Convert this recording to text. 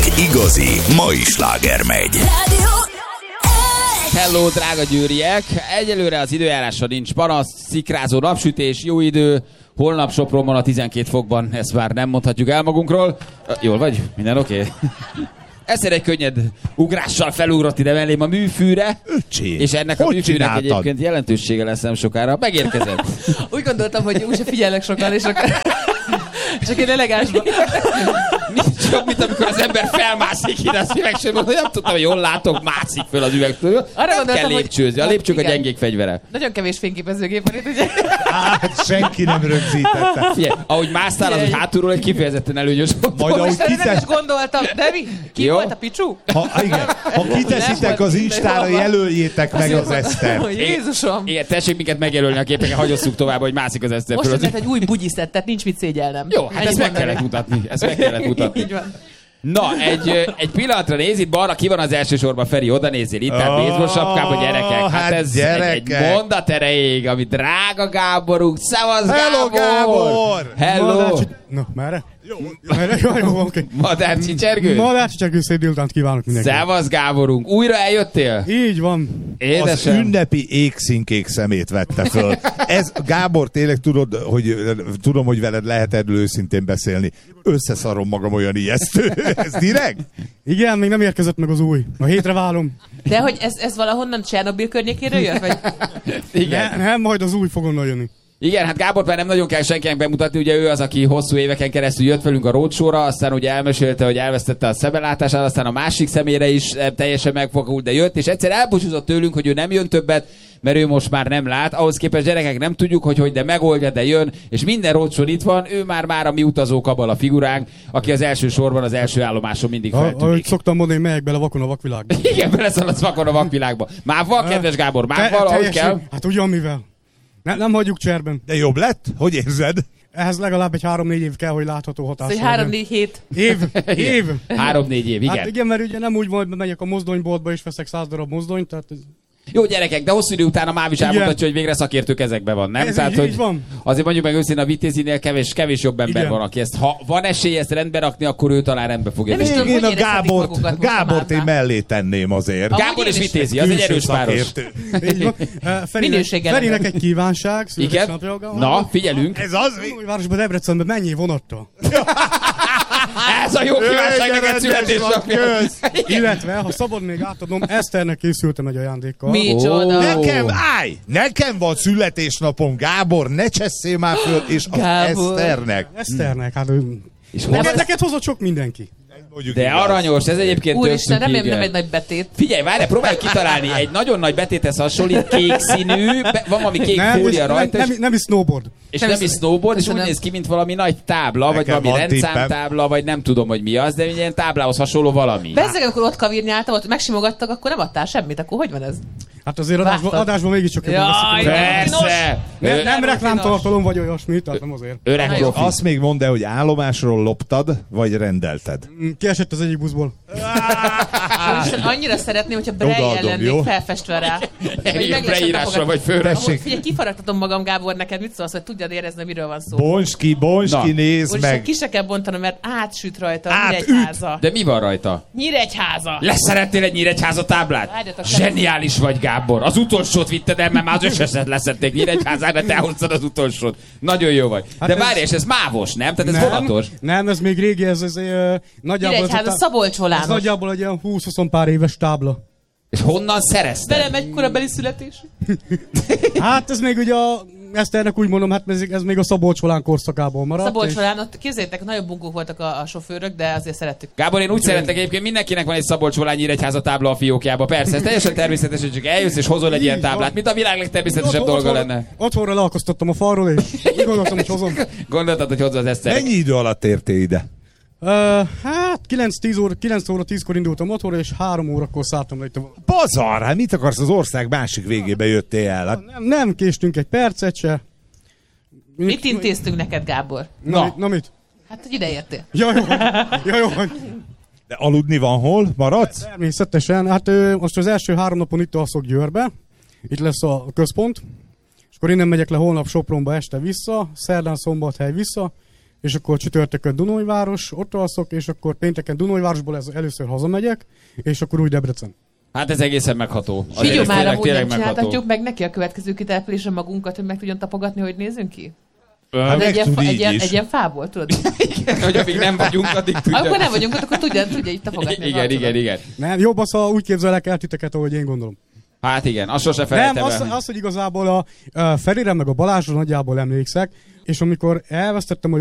igazi mai sláger megy. Hello, drága győriek! Egyelőre az időjárásra nincs panasz, szikrázó napsütés, jó idő. Holnap Sopronban a 12 fokban, ezt már nem mondhatjuk el magunkról. Jól vagy? Minden oké? Egyszer egy könnyed ugrással felugrott ide mellém a műfűre. És ennek a műfűnek egyébként jelentősége lesz nem sokára. Megérkezett. Úgy gondoltam, hogy úgyse figyelnek sokan, és akkor... Csak én elegánsban. Nincs jobb, mint amikor az ember felmászik ide a szívegsorban, hogy nem tudtam, hogy jól látok, mászik föl az üvegtől. Nem kell lépcsőzni, a lépcsők a gyengék fegyvere. Nagyon kevés fényképezőgép van itt, ugye? Hát senki nem rögzítette. Figyelj, ahogy másztál, az hátulról egy kifejezetten előnyös volt. Majd ahogy nem is gondoltam, de mi? Ki jó? volt a Picsú? Ha kiteszitek az Instára, jelöljétek meg az Esztert. Jézusom! Igen, tessék minket megjelölni a képeken, hagyosszuk tovább, hogy mászik az Eszter. Most lett egy új bugyiszett, tehát nincs mit szégyelnem. Jó, hát ezt meg kellett mutatni. Így van. Na, egy pillanatra néz, itt balra ki van az első sorban, Feri, oda nézzél, itt a baseball sapkába, gyerekek. Hát ez egy mondat erejéig, ami drága Gáborunk. Szevasz, Gábor! Gábor! Hello! Na, merre? Jó, oké. Madár csicsergő? Madár csicsergő, szép délutánt kívánok mindenkinek. Szevasz, Gáborunk! Újra eljöttél? Így van. Édesem. Az ünnepi égszínkék szemét vette föl. Ez, Gábor, tényleg tudom, hogy veled lehet erről őszintén beszélni. Összeszarom magam, olyan ijesztő. Ez direkt? Igen, még nem érkezett meg az új. A hétre válom. De hogy ez valahonnan Csernobil környékéről jött? Vagy? Igen. Nem, majd az új fog onnan jönni. Igen, hát Gábor már nem nagyon kell senkinek bemutatni, ugye ő az, aki hosszú éveken keresztül jött velünk a roadshow-ra, aztán ugye elmesélte, hogy elvesztette a szemellátását, aztán a másik szemére is teljesen megfogult, de jött, és egyszer elbúcsúzott tőlünk, hogy ő nem jön többet, mert ő most már nem lát. Ahhoz képest gyerekek nem tudjuk, hogy de megoldja, de jön, és minden roadshow itt van, ő már a mi utazó kabala figuránk, aki az első sorban, az első állomáson mindig feltűnik. Ahogy szoktam mondani, megyek bele vakon a vakvilágba. Igen, beleszaladsz vakon a vakvilágba. Mával, kedves Gábor, mával, ahogy kell. Hát ugyan mivel. Nem hagyjuk cserben. De jobb lett? Hogy érzed? Ehhez legalább egy 3-4 év kell, hogy látható hatás. Szóval 3-4 hét. Év. 3-4 év, igen. Hát igen, mert ugye nem úgy van, hogy megyek a mozdonyboltba és veszek 100 darab mozdonyt, tehát... Jó gyerekek, de hosszú idő után a Máv is elmutatja, hogy végre szakértő kezekben van, nem? Ez Tehát, így van. Azért mondjuk meg őszintén a Vitézinél kevés jobb ember van, aki ezt, ha van esély ezt rendbe rakni, akkor ő talán rendbe fogja. Nem is tudom, Én hogy a Gábort én mellé tenném azért. Gábor és Vitézi, az egy erős páros. Ferinek egy kívánság. Igen? Na, figyelünk. Ez az? Újvárosba, Debrecenbe mennyi vonattal? Ez a jó kívánság neked születésnapja. Illetve, ha szabad még átadnom, Eszternek készültem egy ajándékkal. Micsoda. Nekem van születésnapom, Gábor, ne csesszél már föl, és az Eszternek. Eszternek, hát És neked hozott sok mindenki. De aranyos, ez egyébként Úristen, remélem nem egy nagy betét. Figyelj, várj, próbálj kitalálni, egy nagyon nagy betéthez hasonlít, kék színű, van valami kék fólia rajta. Nem is snowboard. És nem is snowboard, és úgy néz ki, mint valami nagy tábla, vagy valami rendszámtábla, vagy nem tudom, hogy mi az, de egy ilyen táblához hasonló valami. Bezzeg, amikor ott kavirnyáltam, ott megsimogattak, akkor nem adtál semmit, akkor hogy van ez? Hát azért adásban mégiscsak jobban veszik. Persze! Nem reklámtartalom vagy olyasmi, tehát nem azért. Öreg profi. Azt még mondd el, hogy állomásról loptad, vagy rendelted? Kiesett az egyik buszból. Úristen, annyira szeretném, hogyha Braille lennék felfestve rá. Ilyen beírásra vagy főre. Figyelj, kifaragtatom magam, Gábor, neked mit szólsz, hogy tudjad érezni, miről van szó. Bonski, nézd Úristen, meg. ki se kell bontanom, mert átsüt rajta Átüt. Nyíregyháza. De mi van rajta? Nyíregyháza. Leszerettél egy Nyíregyháza táblát? Várjatok, Zseniális vagy, Gábor. Az utolsót vitted el, mert már az összeset leszették Nyíregyházára, te hoztad az utolsót. Nagyon jó vagy. De várj, és ez mávos, nem? Tehát ez vonatos. Nem, ez még régi, ez nagyjából... Nyíregyháza, Szabolcs Volános. Ez nagyjából egy ilyen 20-20 pár éves tábla. És honnan szerezted? Velem egy korabeli születés. Hát ez még ugye a... Eszternek úgy mondom, hát ez még a Szabolcs Volán korszakából maradt. Szabolcs Volán, ott képzeljétek, nagyon bungók voltak a sofőrök, de azért szerettük. Gábor, én úgy szeretek egyébként, mindenkinek van egy Szabolcs Volán Nyíregyháza tábla a fiókjába. Persze, ez teljesen természetes, hogy csak eljössz és hozol egy ilyen táblát, mint a világ legtermészetesebb dolga lenne. Otthonra leakasztottam a falról, és úgy gondoltam, hogy hozom. Gondoltad, hogy hozza az Eszternek. Mennyi idő alatt értél ide? Hát 9 óra 10-kor indultam otthonra, és 3 órakor szálltam le itt a... Bazar, hát mit akarsz, az ország másik végébe jöttél el? Hát... Nem késtünk egy percet se. Mit intéztünk neked, Gábor? Na mit? Hát, hogy ide értél. Ja, jó. De aludni van hol? Maradsz? Természetesen. Hát most az első 3 napon itt alszok Győrbe. Itt lesz a központ. És akkor innen megyek le holnap Sopronba este vissza. Szerdán Szombathely vissza. és akkor csütörtökön Dunajváros, ott alszok, és akkor pénteken Dunajvárosból először hazamegyek, és akkor úgy Debrecen. Hát ez egészen megható. Figyelj már, amúgy nem megható. csináltatjuk meg neki a következő kitelepülésre magunkat, hogy meg tudjon tapogatni, hogy nézzünk ki? Hát De meg tud így is. egy ilyen fából, tudod? Hogy amíg nem vagyunk, addig tudja. Akkor nem vagyunk ott, akkor tudja így tapogatni. Igen. Nem, jobb az, ha úgy képzelek el titeket, ahogy én gondolom. Hát igen, azt sose Nem, felejtem el. az, hogy igazából a Ferire meg a Balázsra nagyjából emlékszek, és amikor elvesztettem a